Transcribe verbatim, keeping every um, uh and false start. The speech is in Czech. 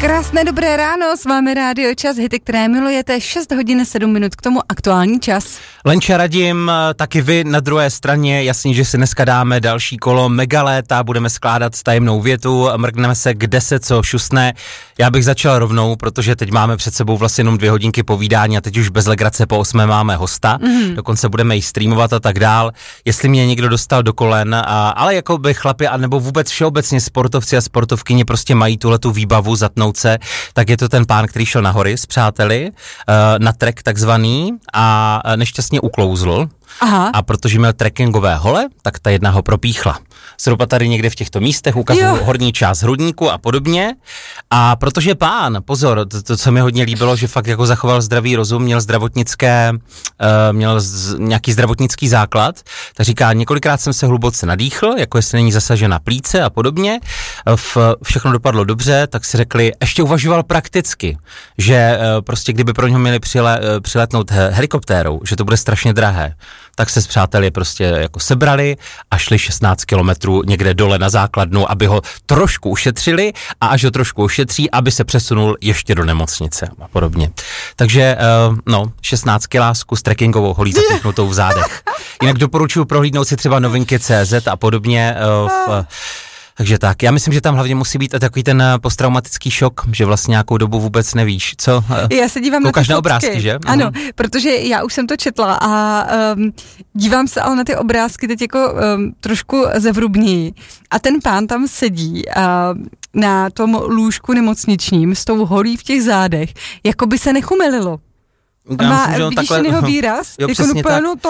Krásné dobré ráno, s vámi Rádio Čas, hity, které milujete, šest hodin sedm minut, k tomu aktuální čas. Lenča, Radim, taky vy na druhé straně, jasně, že si dneska dáme další kolo megaléta, budeme skládat tajemnou větu, mrkneme se, kde se co šusne. Já bych začal rovnou, protože teď máme před sebou vlastně jenom dvě hodinky povídání a teď už bez legrace po osmé máme hosta, mm. dokonce budeme jí streamovat a tak dál. Jestli mě někdo dostal do kolen, a, ale jako by chlapi, anebo vůbec všeobecně sportovci a sportovkyně prostě mají tuhletu výbavu zatnout se, tak je to ten pán, který šel na hory s přáteli, na trek takzvaný a nešťastně uklouzl. Aha. A protože měl trekkingové hole, tak ta jedna ho propíchla. Zhruba tady někde v těchto místech ukazují horní část hrudníku a podobně. A protože pán, pozor, to, to co mi hodně líbilo, že fakt jako zachoval zdravý rozum, měl zdravotnické, uh, měl z, nějaký zdravotnický základ, tak říká, několikrát jsem se hluboce nadýchl, jako jestli není zasažena plíce a podobně. V, všechno dopadlo dobře, tak si řekli, ještě uvažoval prakticky, že uh, prostě kdyby pro něho měli přile, uh, přiletnout he, helikoptérou, že to bude strašně drahé. Tak se s přáteli prostě jako sebrali a šli šestnáct kilometrů někde dole na základnu, aby ho trošku ušetřili a až ho trošku ušetří, aby se přesunul ještě do nemocnice a podobně. Takže uh, no, šestnáct kilásku s trekkingovou holí zapíchnutou v zádech. Jinak doporučuji prohlídnout si třeba novinky tečka cé zet a podobně uh, v, takže tak, já myslím, že tam hlavně musí být takový ten posttraumatický šok, že vlastně nějakou dobu vůbec nevíš, co? Já se dívám Koukáš na, na obrázky, že? Ano, uh-huh. Protože já už jsem to četla a um, dívám se ale na ty obrázky teď jako um, trošku zevrubněji. A ten pán tam sedí uh, na tom lůžku nemocničním s tou holí v těch zádech, jako by se nechumelilo. Já má, myslím, že on vidíš takhle, ten jeho výraz? Jo, jako no, tak. no to